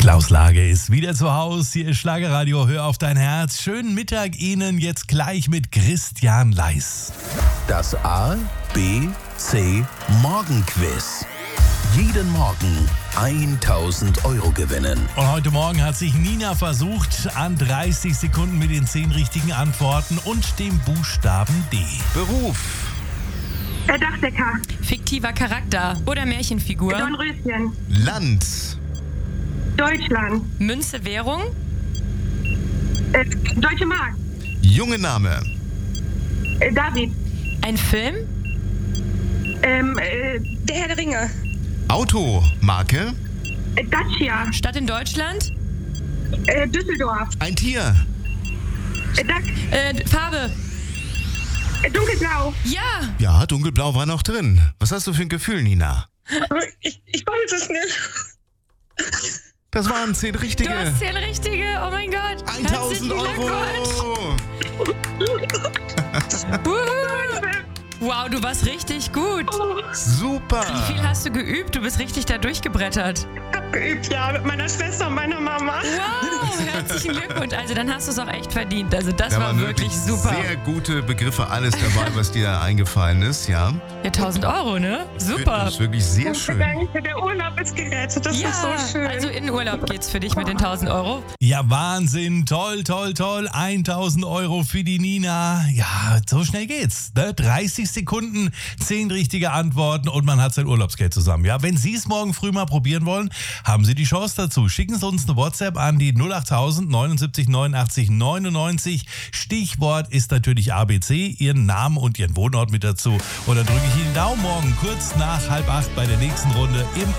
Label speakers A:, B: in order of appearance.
A: Klaus Lage ist wieder zu Hause. Hier ist Schlagerradio, hör auf dein Herz. Schönen Mittag Ihnen jetzt gleich mit Christian Leis.
B: Das A, B, C Morgenquiz. Jeden Morgen 1000 Euro gewinnen.
A: Und heute Morgen hat sich Nina versucht an 30 Sekunden mit den 10 richtigen Antworten und dem Buchstaben D.
B: Beruf.
C: Dachdecker.
D: Fiktiver Charakter oder Märchenfigur.
C: Dornröschen.
E: Land.
C: Deutschland.
D: Münze, Währung.
C: Deutsche Mark.
E: Junge Name.
C: David.
D: Ein Film.
C: Der Herr der Ringe.
E: Auto. Marke.
C: Dacia.
D: Stadt in Deutschland.
C: Düsseldorf.
E: Ein Tier.
C: Duck.
D: Farbe.
C: Dunkelblau.
D: Ja.
E: Ja, dunkelblau war noch drin. Was hast du für ein Gefühl, Nina?
C: Ich weiß es nicht.
E: Das waren 10 richtige.
D: Du hast 10 richtige. Oh mein Gott.
E: 1000
D: Herzlichen
E: Euro.
D: Glückwunsch. Wuhu. Wow, du warst richtig gut.
E: Super.
D: Wie viel hast du geübt? Du bist richtig da durchgebrettert.
C: Geübt, ja, mit meiner Schwester und meiner Mama.
D: Wow, herzlichen Glückwunsch. Also dann hast du es auch echt verdient. Also das
E: Da
D: war
E: waren
D: wirklich super.
E: Sehr gute Begriffe, alles dabei, was dir da eingefallen ist, ja.
D: Ja, 1000 Euro, ne? Super.
E: Das ist wirklich sehr schön.
C: Danke, der Urlaub ist gerettet. Das ist so schön.
D: also in den Urlaub geht's für dich mit den 1000 Euro.
A: Ja, Wahnsinn. Toll, toll, toll. 1000 Euro für die Nina. Ja, so schnell geht's. Ne? 30 Sekunden, 10 richtige Antworten und man hat sein Urlaubsgeld zusammen. Ja, wenn Sie es morgen früh mal probieren wollen, haben Sie die Chance dazu. Schicken Sie uns eine WhatsApp an die 08000 79 89 99. Stichwort ist natürlich ABC, Ihren Namen und Ihren Wohnort mit dazu. Und dann drücke ich Ihnen Daumen morgen kurz nach 7:30 bei der nächsten Runde im